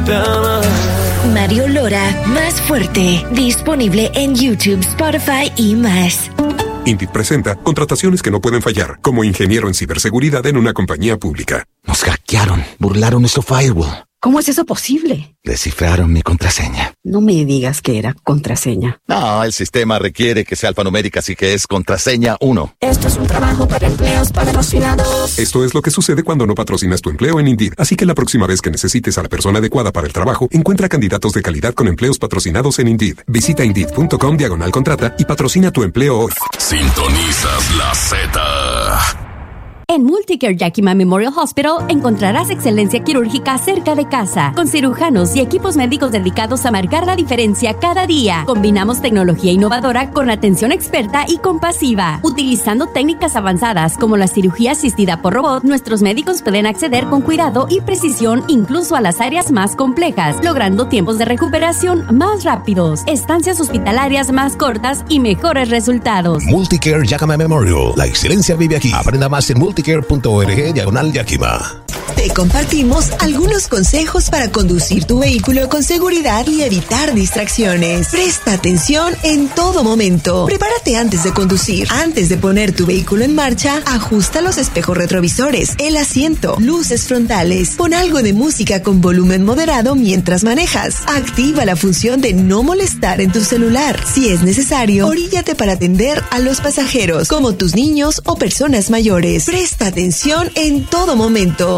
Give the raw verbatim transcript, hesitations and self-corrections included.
Mario Lora, Más Fuerte. Disponible en YouTube, Spotify y más. Indeed presenta contrataciones que no pueden fallar, como ingeniero en ciberseguridad en una compañía pública. Nos hackearon, burlaron nuestro firewall. ¿Cómo es eso posible? Descifraron mi contraseña. No me digas que era contraseña. No, el sistema requiere que sea alfanumérica, así que es contraseña uno. Esto es un trabajo para empleos patrocinados. Esto es lo que sucede cuando no patrocinas tu empleo en Indeed. Así que la próxima vez que necesites a la persona adecuada para el trabajo, encuentra candidatos de calidad con empleos patrocinados en Indeed. Visita Indeed.com diagonal contrata y patrocina tu empleo hoy. Sintonizas la Z. En Multicare Yakima Memorial Hospital encontrarás excelencia quirúrgica cerca de casa, con cirujanos y equipos médicos dedicados a marcar la diferencia cada día. Combinamos tecnología innovadora con atención experta y compasiva. Utilizando técnicas avanzadas como la cirugía asistida por robot, nuestros médicos pueden acceder con cuidado y precisión incluso a las áreas más complejas, logrando tiempos de recuperación más rápidos, estancias hospitalarias más cortas y mejores resultados. Multicare Yakima Memorial. La excelencia vive aquí. Aprenda más en multicare punto org diagonal Yakima. Te compartimos algunos consejos para conducir tu vehículo con seguridad y evitar distracciones. Presta atención en todo momento. Prepárate antes de conducir. Antes de poner tu vehículo en marcha, ajusta los espejos retrovisores, el asiento, luces frontales. Pon algo de música con volumen moderado mientras manejas. Activa la función de no molestar en tu celular. Si es necesario, oríllate para atender a los pasajeros, como tus niños o personas mayores. Presta atención en todo momento.